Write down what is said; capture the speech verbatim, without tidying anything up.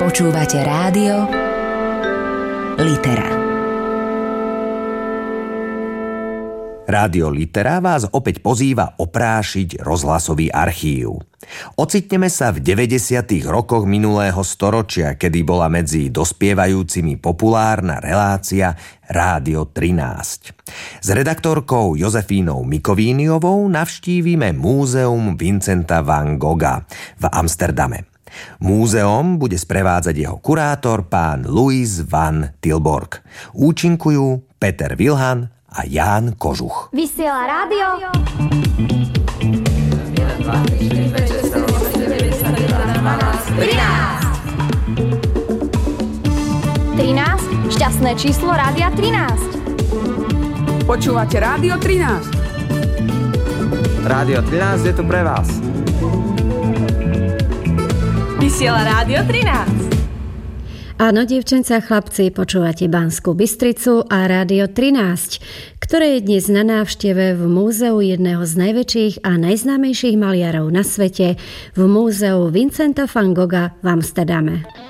Počúvate rádio Litera. Rádio Litera vás opäť pozýva oprášiť rozhlasový archív. Ocitneme sa v deväťdesiatych rokoch minulého storočia, kedy bola medzi dospievajúcimi populárna relácia Rádio trinásť. S redaktorkou Jozefínou Mikovíniovou navštívime Múzeum Vincenta van Gogha v Amsterdame. Múzeum bude sprevádzať jeho kurátor pán Louis van Tilborg. Účinkujú Peter Vilhan a Ján Kožuch. Vysiela rádio trinásť. trinásť, šťastné číslo Rádia trinásť. Počúvate Rádio trinásť. Rádio trinásť je tu pre vás. Vysiela Rádio trinásť. Áno, dievčenca, chlapci, počúvate Banskú Bystricu a Rádio trinásť, ktoré je dnes na návšteve v múzeu jedného z najväčších a najznámejších maliarov na svete, v múzeu Vincenta van Gogha v Amsterdame.